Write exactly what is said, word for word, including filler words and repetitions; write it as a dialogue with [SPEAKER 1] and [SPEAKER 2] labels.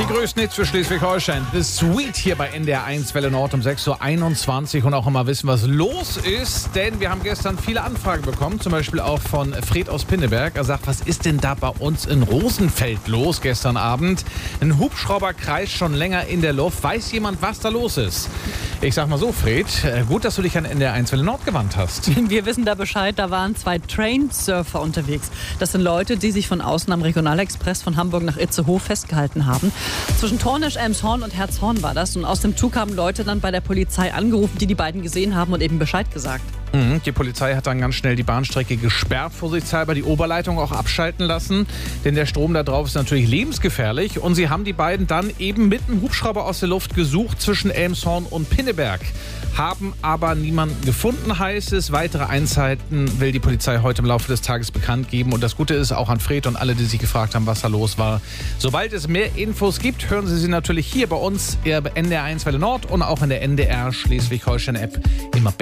[SPEAKER 1] größten Hits für Schleswig-Holstein. The Sweet hier bei N D R eins Welle Nord um sechs Uhr einundzwanzig und auch immer wissen, was los ist. Denn wir haben gestern viele Anfragen bekommen, zum Beispiel auch von Fred aus Pinneberg. Er sagt, was ist denn da bei uns in Rosenfeld los gestern Abend? Ein Hubschrauber kreist schon länger in der Luft. Weiß jemand, was da los ist? Ich sag mal so, Fred, gut, dass du dich an N D R eins Welle Nord gewandt hast.
[SPEAKER 2] Wir wissen da Bescheid, da waren zwei Trainsurfer unterwegs. Das sind Leute, die sich von außen am Regionalexpress von Hamburg nach Itzehoe festgehalten haben. Zwischen Tornisch, Elmshorn und Herzhorn war das. Und aus dem Zug haben Leute dann bei der Polizei angerufen, die die beiden gesehen haben und eben Bescheid gesagt.
[SPEAKER 1] Mhm, die Polizei hat dann ganz schnell die Bahnstrecke gesperrt, vorsichtshalber die Oberleitung auch abschalten lassen. Denn der Strom da drauf ist natürlich lebensgefährlich. Und sie haben die beiden dann eben mit einem Hubschrauber aus der Luft gesucht zwischen Elmshorn und Pinneberg. Haben aber niemanden gefunden, heißt es. Weitere Einzelheiten will die Polizei heute im Laufe des Tages bekannt geben. Und das Gute ist auch an Fred und alle, die sich gefragt haben, was da los war. Sobald es mehr Infos gibt, hören Sie sie natürlich hier bei uns, N D R eins Welle Nord und auch in der N D R Schleswig-Holstein-App immer